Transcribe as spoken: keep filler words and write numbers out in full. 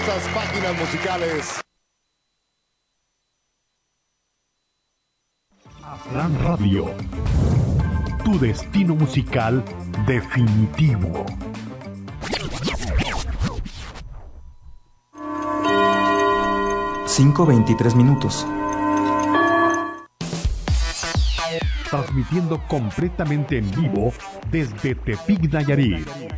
estas páginas musicales. Aslan Radio, tu destino musical definitivo. cinco veintitrés minutos. Transmitiendo completamente en vivo desde Tepic, Nayarit.